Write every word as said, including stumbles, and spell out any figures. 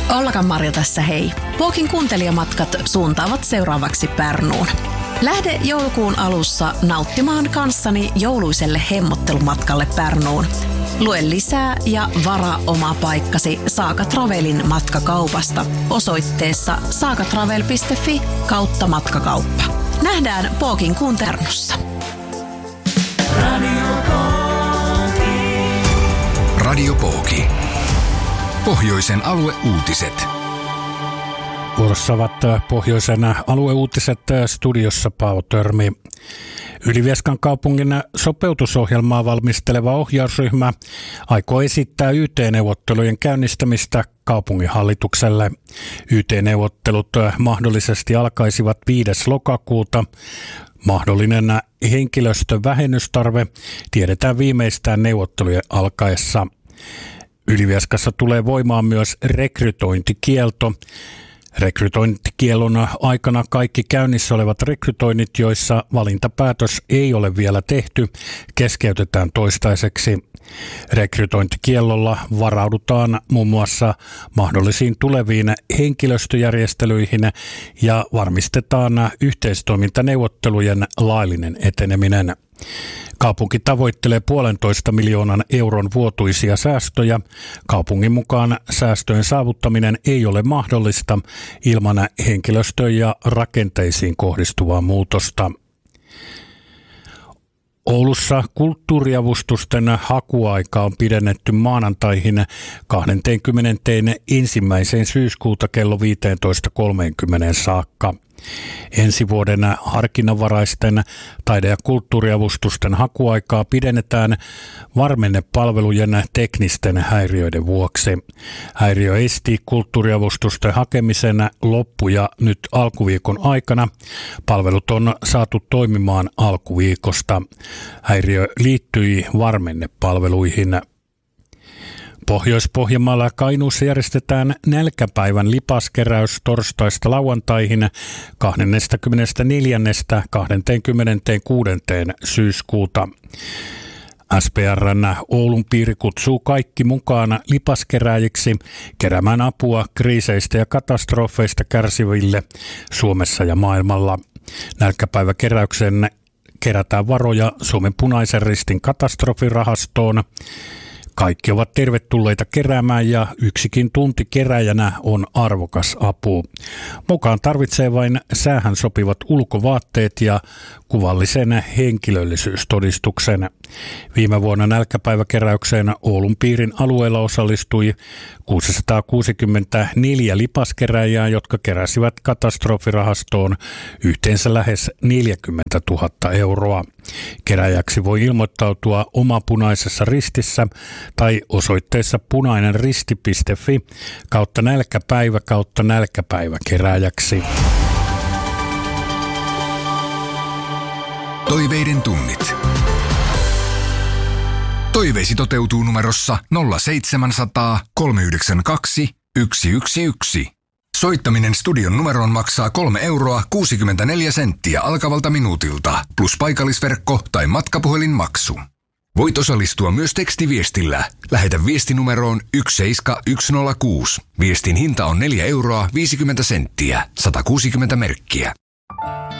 Ollakan-Marja tässä hei. Pookin kuuntelijamatkat suuntaavat seuraavaksi Pärnuun. Lähde joulukuun alussa nauttimaan kanssani jouluiselle hemmottelumatkalle Pärnuun. Lue lisää ja varaa oma paikkasi Saaka Travelin matkakaupasta osoitteessa saakatravel piste fi kautta matkakauppa. Nähdään Pookin kuun Pärnussa. Radio Pooki. Radio Pooki. Pohjoisen alueuutiset. Vuorossa ovat pohjoisen alueuutiset, studiossa Paavo Törmi. Ylivieskan kaupungin sopeutusohjelmaa valmisteleva ohjausryhmä aikoo esittää Y T-neuvottelujen käynnistämistä kaupunginhallitukselle. Y T-neuvottelut mahdollisesti alkaisivat viides lokakuuta. Mahdollinen henkilöstövähennystarve tiedetään viimeistään neuvottelujen alkaessa. Ylivieskassa tulee voimaan myös rekrytointikielto. Rekrytointikiellon aikana kaikki käynnissä olevat rekrytoinnit, joissa valintapäätös ei ole vielä tehty, keskeytetään toistaiseksi. Rekrytointikiellolla varaudutaan muun muassa mahdollisiin tuleviin henkilöstöjärjestelyihin ja varmistetaan yhteistoimintaneuvottelujen laillinen eteneminen. Kaupunki tavoittelee puolentoista miljoonan euron vuotuisia säästöjä. Kaupungin mukaan säästöjen saavuttaminen ei ole mahdollista ilman henkilöstöön ja rakenteisiin kohdistuvaa muutosta. Oulussa kulttuuriavustusten hakuaika on pidennetty maanantaihin kahdeskymmenesensimmäinen syyskuuta kello viisitoista kolmekymmentä saakka. Ensi vuoden harkinnanvaraisten taide- ja kulttuuriavustusten hakuaikaa pidennetään varmennepalvelujen teknisten häiriöiden vuoksi. Häiriö esti kulttuuriavustusten hakemisen loppu- ja nyt alkuviikon aikana. Palvelut on saatu toimimaan alkuviikosta. Häiriö liittyi varmennepalveluihin. Pohjois-Pohjanmaalla ja Kainuussa järjestetään nälkäpäivän lipaskeräys torstaista lauantaihin kahdeskymmenesneljäs kahdeskymmeneskuudes syyskuuta. S P R:n Oulun piiri kutsuu kaikki mukaan lipaskeräjiksi keräämään apua kriiseistä ja katastrofeista kärsiville Suomessa ja maailmalla. Nälkäpäiväkeräyksen kerätään varoja Suomen Punaisen Ristin katastrofirahastoon. Kaikki ovat tervetulleita keräämään ja yksikin tunti keräjänä on arvokas apu. Mukaan tarvitsee vain säähän sopivat ulkovaatteet ja kuvallisen henkilöllisyystodistuksen. Viime vuonna nälkäpäiväkeräykseen Oulun piirin alueella osallistui kuusisataakuusikymmentäneljä lipaskeräjää, jotka keräsivät katastrofirahastoon yhteensä lähes neljäkymmentätuhatta euroa. Keräjäksi voi ilmoittautua Oma Punaisessa Ristissä tai osoitteessa punainenristi piste fi kautta nälkäpäivä kautta nälkäpäivä keräjäksi. Toiveiden tunnit. Toiveisi toteutuu numerossa nolla seitsemän nolla nolla kolme yhdeksän kaksi yksi yksi yksi. Soittaminen studion numeroon maksaa kolme euroa kuusikymmentäneljä senttiä alkavalta minuutilta, plus paikallisverkko tai matkapuhelinmaksu. Voit osallistua myös tekstiviestillä. Lähetä viesti numeroon yksi seitsemän yksi nolla kuusi. Viestin hinta on neljä euroa viisikymmentä senttiä, sata kuusikymmentä merkkiä.